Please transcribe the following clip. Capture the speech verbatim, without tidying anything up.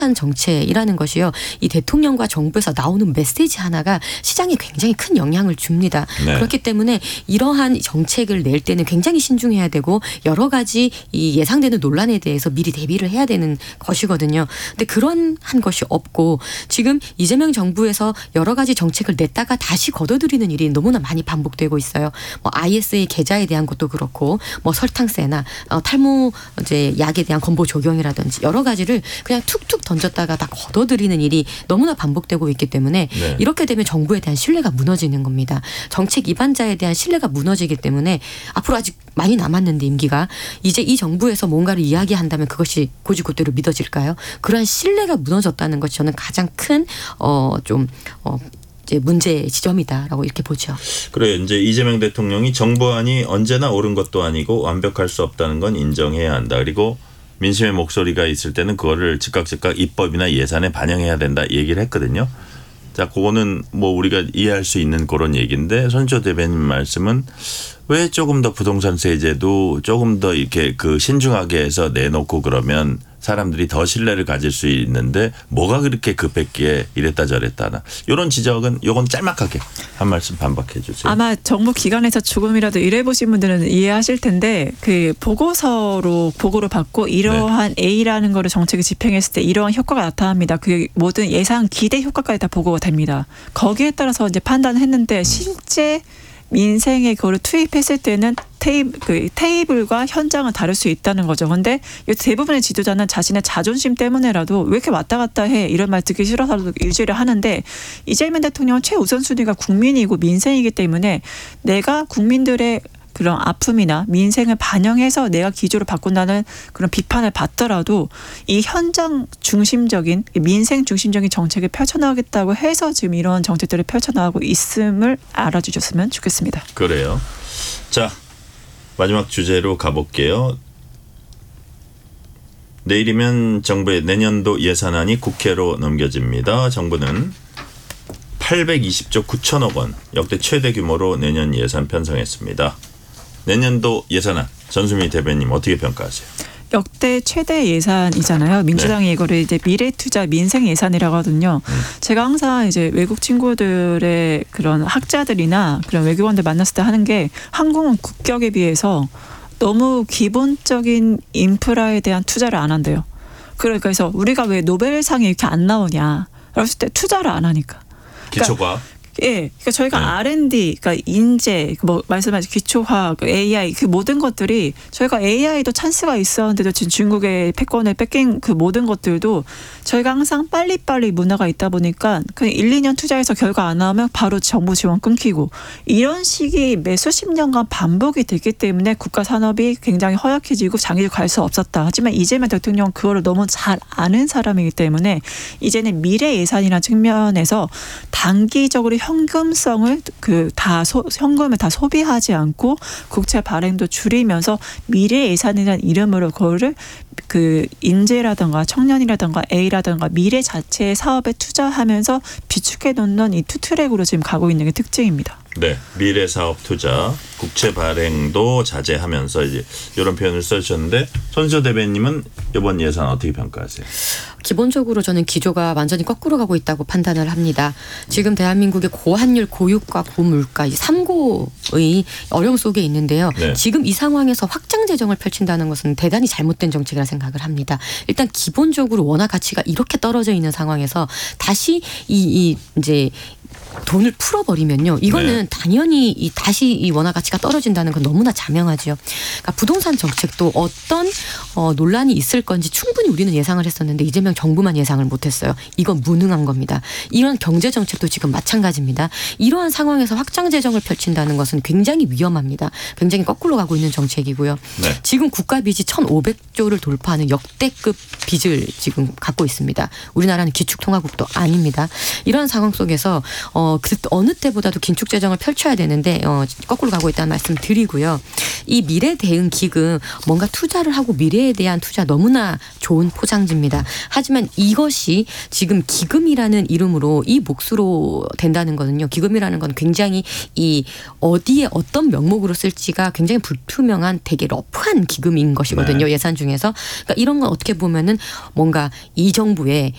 정책이라는 것이요. 이 대통령과 정부에서 나오는 메시지 하나가 시장에 굉장히 큰 영향을 줍니다. 네. 그렇기 때문에 이러한 정책을 낼 때는 굉장히 신중해야 되고 여러 가지 이 예상되는 논란에 대해서 미리 대비를 해야 되는 것이거든요. 근데 그런 한 것이 없고 지금 이재명 정부에서 여러 가지 정책을 냈다가 다시 걷어들이는 일이 너무나 많이 반복되고 있어요. 뭐 아이에스의 계좌에 대한 것도 그렇고 뭐 설탕세나 어, 탈모 이제 약에 대한 건보 적용이라든지 여러 가지를 그냥 툭툭 던졌다가 다 걷어들이는 일이 너무나 반복되고 있기 때문에 네. 이렇게 되면 정부에 대한 신뢰가 무너지는 겁니다. 정책 위반자에 대한 신뢰가 무너지기 때문에 앞으로 아직 많이 남았는데 임기가 이제 이 정부에서 뭔가를 이야기한다면 그것이 곧이곧대로 믿어질까요? 그러한 신뢰가 무너졌다는 것이 저는 가장 큰 어, 좀 어, 이제 문제 지점이다라고 이렇게 보죠. 그래 이제 이재명 대통령이 정부안이 언제나 옳은 것도 아니고 완벽할 수 없다는 건 인정해야 한다. 그리고 민심의 목소리가 있을 때는 그거를 즉각 즉각 입법이나 예산에 반영해야 된다 얘기를 했거든요. 자, 그거는 뭐 우리가 이해할 수 있는 그런 얘기인데 손지호 대변인 말씀은 왜 조금 더 부동산 세제도 조금 더 이렇게 그 신중하게 해서 내놓고 그러면 사람들이 더 신뢰를 가질 수 있는데 뭐가 그렇게 급했기에 이랬다 저랬다 하나. 이런 지적은 요건 짤막하게 한 말씀 반박해 주세요. 아마 정부 기관에서 조금이라도 일해보신 분들은 이해하실 텐데 그 보고서로 보고를 받고 이러한 네. A라는 거를 정책을 집행했을 때 이러한 효과가 나타납니다. 그 모든 예상 기대 효과까지 다 보고가 됩니다. 거기에 따라서 이제 판단을 했는데 실제 민생에 그거를 투입했을 때는 테이블, 그 테이블과 현장은 다를 수 있다는 거죠. 그런데 대부분의 지도자는 자신의 자존심 때문에라도 왜 이렇게 왔다 갔다 해 이런 말 듣기 싫어서도 유지를 하는데 이재명 대통령은 최우선순위가 국민이고 민생이기 때문에 내가 국민들의 그런 아픔이나 민생을 반영해서 내가 기조를 바꾼다는 그런 비판을 받더라도 이 현장 중심적인 민생 중심적인 정책을 펼쳐나가겠다고 해서 지금 이런 정책들을 펼쳐나가고 있음을 알아주셨으면 좋겠습니다. 그래요. 자, 마지막 주제로 가볼게요. 내일이면 정부의 내년도 예산안이 국회로 넘겨집니다. 정부는 팔백이십조 구천억 원 역대 최대 규모로 내년 예산 편성했습니다. 내년도 예산안 전수미 대변인 어떻게 평가하세요? 역대 최대 예산이잖아요. 민주당이 네. 이거를 이제 미래투자 민생 예산이라고 하거든요. 음. 제가 항상 이제 외국 친구들의 그런 학자들이나 그런 외교관들 만났을 때 하는 게 한국은 국격에 비해서 너무 기본적인 인프라에 대한 투자를 안 한대요. 그러니까 그래서 우리가 왜 노벨상이 이렇게 안 나오냐. 그랬을 때 투자를 안 하니까. 기초과학? 그러니까 예, 그러니까 저희가 네. 알 앤 디, 그러니까 인재, 뭐 말씀하신 기초화학, 에이아이 그 모든 것들이 저희가 에이아이도 찬스가 있었는데도 지금 중국의 패권을 뺏긴 그 모든 것들도 저희가 항상 빨리빨리 문화가 있다 보니까 그냥 일, 이 년 투자해서 결과 안 나오면 바로 정부 지원 끊기고 이런 식이 매 수십 년간 반복이 됐기 때문에 국가 산업이 굉장히 허약해지고 장기를 갈 수 없었다. 하지만 이재명 대통령은 그거를 너무 잘 아는 사람이기 때문에 이제는 미래 예산이라는 측면에서 단기적으로 현금성을 그 다 현금을 다 소비하지 않고 국채 발행도 줄이면서 미래 예산이라는 이름으로 그거를 그 인재라든가 청년이라든가 A라든가 미래 자체의 사업에 투자하면서 비축해 놓는 이 투트랙으로 지금 가고 있는 게 특징입니다. 네, 미래 사업 투자, 국채 발행도 자제하면서 이제 이런 표현을 써주셨는데 손지호 대변인님은 이번 예산 어떻게 평가하세요? 기본적으로 저는 기조가 완전히 거꾸로 가고 있다고 판단을 합니다. 지금 대한민국의 고환율, 고유가, 고물가 이 삼고의 어려움 속에 있는데요. 네. 지금 이 상황에서 확장 재정을 펼친다는 것은 대단히 잘못된 정책이라 생각을 합니다. 일단 기본적으로 원화 가치가 이렇게 떨어져 있는 상황에서 다시 이, 이 이제 돈을 풀어버리면요. 이거는 네. 당연히 이 다시 이 원화 가치가 떨어진다는 건 너무나 자명하죠. 그러니까 부동산 정책도 어떤 어, 논란이 있을 건지 충분히 우리는 예상을 했었는데 이재명 정부만 예상을 못했어요. 이건 무능한 겁니다. 이런 경제 정책도 지금 마찬가지입니다. 이러한 상황에서 확장 재정을 펼친다는 것은 굉장히 위험합니다. 굉장히 거꾸로 가고 있는 정책이고요. 네. 지금 국가 빚이 천오백조를 돌파하는 역대급 빚을 지금 갖고 있습니다. 우리나라는 기축통화국도 아닙니다. 이런 상황 속에서 어, 그 어느 때보다도 긴축 재정을 펼쳐야 되는데 어, 거꾸로 가고 있다는 말씀 드리고요. 이 미래 대응 기금 뭔가 투자를 하고 미래에 대한 투자 너무나 좋은 포장지입니다. 하지만 이것이 지금 기금이라는 이름으로 이 몫으로 된다는 거는요. 기금이라는 건 굉장히 이 어디에 어떤 명목으로 쓸지가 굉장히 불투명한 되게 러프한 기금인 것이거든요. 네. 예산 중에서. 그러니까 이런 건 어떻게 보면은 뭔가 이 정부의